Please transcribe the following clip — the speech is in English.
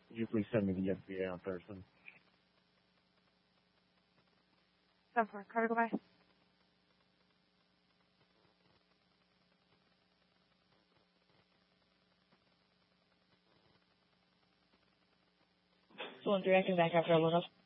Could you please send me the SBA on Thurston? 7-4, Carter, go by. So 1-3, acting back after a look up.